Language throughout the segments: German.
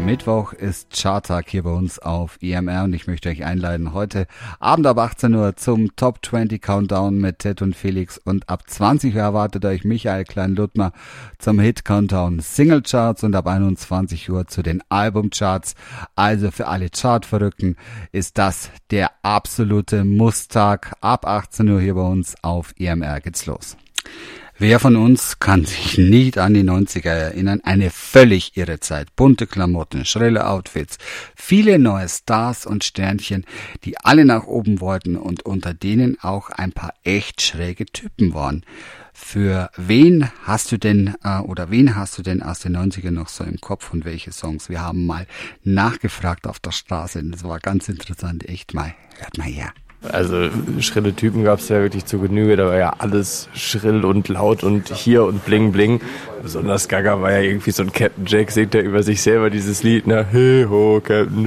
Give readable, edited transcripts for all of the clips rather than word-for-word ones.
Mittwoch ist Charttag hier bei uns auf EMR und ich möchte euch einladen, heute Abend ab 18 Uhr zum Top 20 Countdown mit Ted und Felix und ab 20 Uhr erwartet euch Michael Klein-Luttmer zum Hit Countdown Single Charts und ab 21 Uhr zu den Albumcharts. Also für alle Chartverrückten ist das der absolute Musstag. Ab 18 Uhr hier bei uns auf EMR geht's los. Wer von uns kann sich nicht an die 90er erinnern? Eine völlig irre Zeit. Bunte Klamotten, schrille Outfits, viele neue Stars und Sternchen, die alle nach oben wollten und unter denen auch ein paar echt schräge Typen waren. Für wen hast du denn aus den 90ern noch so im Kopf und welche Songs? Wir haben mal nachgefragt auf der Straße. Das war ganz interessant. Echt mal. Hört mal her. Also schrille Typen gab es ja wirklich zu Genüge, da war ja alles schrill und laut und hier und bling bling. Besonders gaga war ja irgendwie so ein Captain Jack, singt ja über sich selber dieses Lied, ne? Hey ho, Captain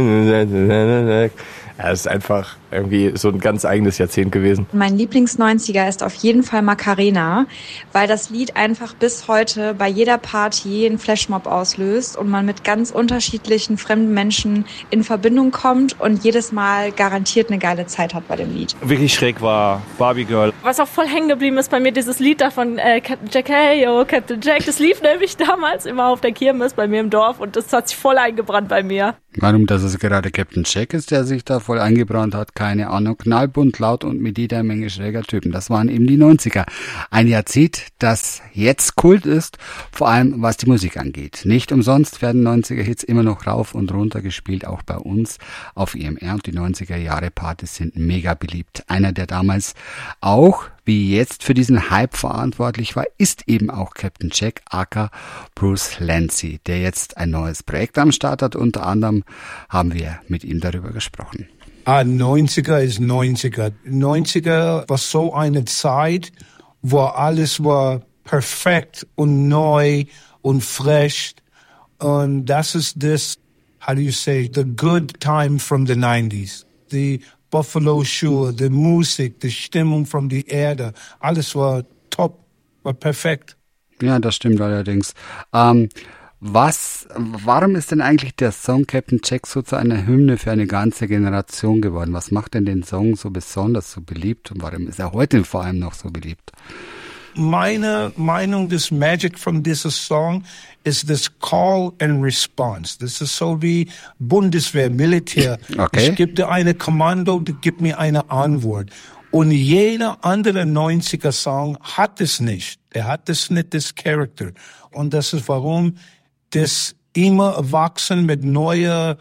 Jack. Ja, es ist einfach irgendwie so ein ganz eigenes Jahrzehnt gewesen. Mein Lieblings-90er ist auf jeden Fall Macarena, weil das Lied einfach bis heute bei jeder Party einen Flashmob auslöst und man mit ganz unterschiedlichen fremden Menschen in Verbindung kommt und jedes Mal garantiert eine geile Zeit hat bei dem Lied. Wirklich schräg war Barbie Girl. Was auch voll hängen geblieben ist bei mir, dieses Lied da von Captain Jack, hey yo, Captain Jack, das lief nämlich damals immer auf der Kirmes bei mir im Dorf und das hat sich voll eingebrannt bei mir. Warum, dass es gerade Captain Jack ist, der sich da voll eingebrannt hat, keine Ahnung. Knallbunt, laut und mit jeder Menge schräger Typen. Das waren eben die 90er. Ein Jahrzehnt, das jetzt Kult ist, vor allem was die Musik angeht. Nicht umsonst werden 90er-Hits immer noch rauf und runter gespielt, auch bei uns auf EMR. Und die 90er-Jahre-Partys sind mega beliebt. Einer, der damals auch wie jetzt für diesen Hype verantwortlich war, ist eben auch Captain Jack, aka Bruce Lancy, der jetzt ein neues Projekt am Start hat. Unter anderem haben wir mit ihm darüber gesprochen. 90er ist 90er. 90er war so eine Zeit, wo alles war perfekt und neu und fresh. Und das ist das, how do you say, the good time from the 90s. The Buffalo Schuhe, die Musik, die Stimmung von der Erde, alles war top, war perfekt. Ja, das stimmt allerdings. Warum ist denn eigentlich der Song Captain Jack so zu einer Hymne für eine ganze Generation geworden? Was macht denn den Song so besonders, so beliebt und warum ist er heute vor allem noch so beliebt? Meine Meinung, das Magic von diesem Song ist das Call and Response. Das ist so wie Bundeswehr, Militär. Okay. Ich gebe dir eine Kommando, du gib mir eine Antwort. Und jeder andere 90er-Song hat es nicht. Der hat es nicht, das Charakter. Und das ist warum das immer erwachsen mit neue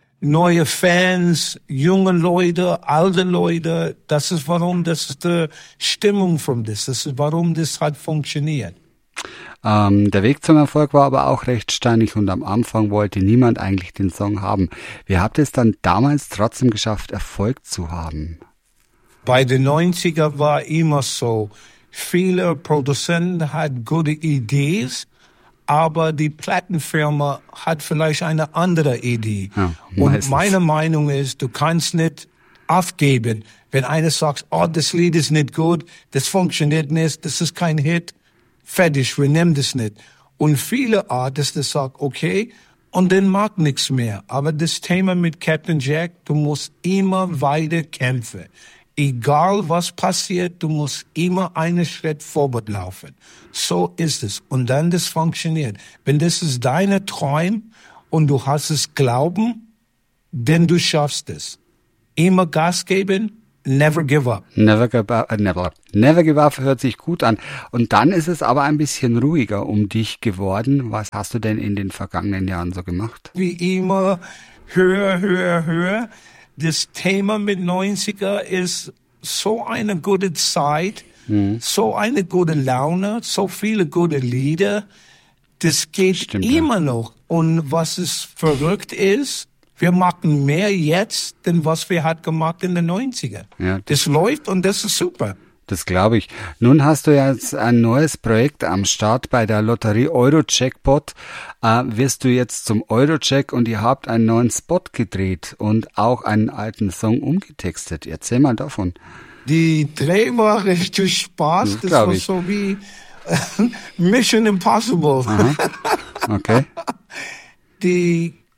Fans, junge Leute, alte Leute. Das ist warum, das ist die Stimmung von das. Das ist warum das hat funktioniert. Der Weg zum Erfolg war aber auch recht steinig und am Anfang wollte niemand eigentlich den Song haben. Wie habt ihr es dann damals trotzdem geschafft, Erfolg zu haben? Bei den 90er war immer so. Viele Produzenten hatten gute Ideen, aber die Plattenfirma hat vielleicht eine andere Idee. Ja, und meine Meinung ist, du kannst nicht aufgeben. Wenn einer sagt, oh, das Lied ist nicht gut, das funktioniert nicht, das ist kein Hit, fertig, wir nehmen das nicht. Und viele Artists sagen, okay, und dann mag nichts mehr. Aber das Thema mit Captain Jack, du musst immer weiter kämpfen. Egal was passiert, du musst immer einen Schritt vorwärts laufen. So ist es. Und dann das funktioniert. Wenn das ist deine Traum und du hast es Glauben, dann du schaffst es. Immer Gas geben, never give up. Never give up hört sich gut an. Und dann ist es aber ein bisschen ruhiger um dich geworden. Was hast du denn in den vergangenen Jahren so gemacht? Wie immer, höher. Das Thema mit 90er ist so eine gute Zeit, so eine gute Laune, so viele gute Lieder. Das geht Stimmt, immer noch. Und was es verrückt ist, wir machen mehr jetzt, denn was wir hat gemacht in den 90er. Ja, das läuft und das ist super. Das glaube ich. Nun hast du jetzt ein neues Projekt am Start bei der Lotterie Euro-Jackpot. Wirst du jetzt zum Euro-Jack und ihr habt einen neuen Spot gedreht und auch einen alten Song umgetextet. Erzähl mal davon. Die Dreh war richtig Spaß. Das war so wie Mission Impossible. Aha. Okay. Die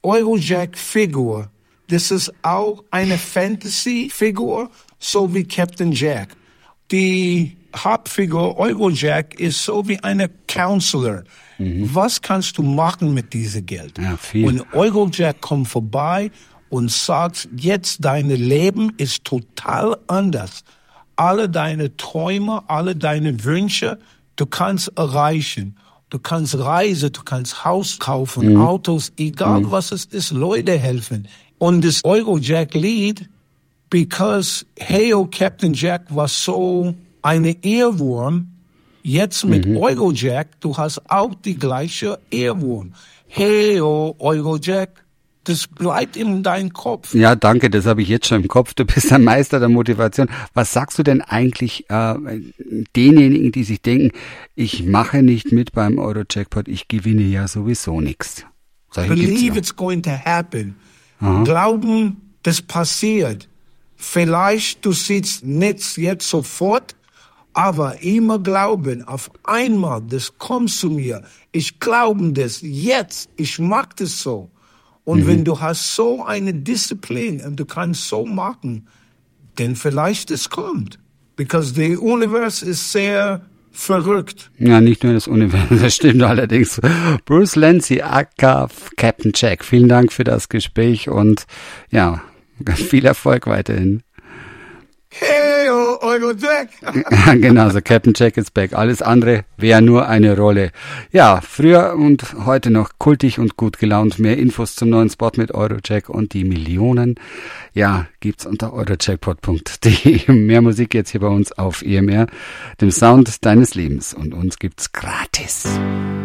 Eurojack-Figur, das ist auch eine Fantasy-Figur, so wie Captain Jack. Die Hauptfigur Eurojack ist so wie eine Counselor. Was kannst du machen mit diesem Geld? Ja, viel. Und Eurojack kommt vorbei und sagt, jetzt dein Leben ist total anders. Alle deine Träume, alle deine Wünsche, du kannst erreichen. Du kannst reisen, du kannst Haus kaufen, Autos, egal was es ist, Leute helfen. Und das Eurojack-Lied, because Hey Oh Captain Jack war so eine Earwurm, jetzt mit Eurojack, du hast auch die gleiche Earwurm. Hey Oh Eurojack, das bleibt in deinem Kopf. Ja, danke, das habe ich jetzt schon im Kopf. Du bist ein Meister der Motivation. Was sagst du denn eigentlich denjenigen, die sich denken, ich mache nicht mit beim Eurojackpot, ich gewinne ja sowieso nichts? Believe it's going to happen. Glauben, das passiert. Vielleicht du siehst nichts jetzt sofort, aber immer glauben, auf einmal, das kommt zu mir. Ich glaube das jetzt, ich mag das so. Und wenn du hast so eine Disziplin und du kannst so machen, dann vielleicht es kommt. Because the universe ist sehr verrückt. Ja, nicht nur das Universum, das stimmt allerdings. Bruce Lenzi, aka Captain Jack, vielen Dank für das Gespräch und ja, viel Erfolg weiterhin. Hey, oh, Eurojack! Genau, so Captain Jack is back. Alles andere wäre nur eine Rolle. Ja, früher und heute noch kultig und gut gelaunt. Mehr Infos zum neuen Spot mit Eurojack und die Millionen, ja, gibt's unter eurojackpot.de. Mehr Musik jetzt hier bei uns auf EMR, dem Sound deines Lebens. Und uns gibt's gratis.